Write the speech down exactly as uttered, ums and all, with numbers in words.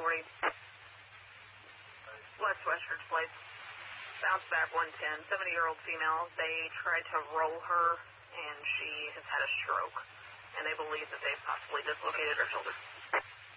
forty. West Westford Place. Bounce back one ten. seventy-year-old female. They tried to roll her, and she has had a stroke. And they believe that they've possibly dislocated her shoulder.